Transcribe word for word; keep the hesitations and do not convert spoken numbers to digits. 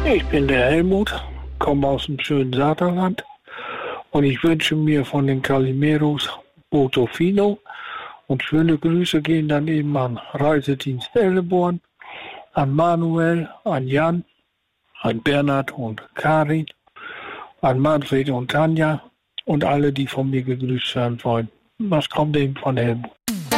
Ich bin der Helmut, komme aus dem schönen Saterland und ich wünsche mir von den Calimeros Botofino und schöne Grüße gehen dann eben an Reisedienst Elleborn, an Manuel, an Jan, an Bernhard und Karin, an Manfred und Tanja und alle, die von mir gegrüßt werden wollen. Was kommt eben von Helmut?